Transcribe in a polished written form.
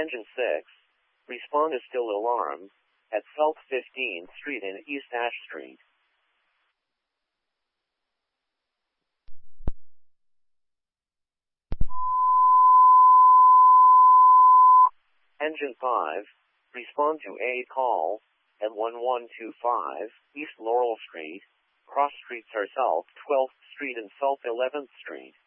Engine 6. Respond is still alarm at South 15th Street and East Ash Street. Engine 5. Respond to a call at 1125 East Laurel Street. Cross streets are South 12th Street and South 11th Street.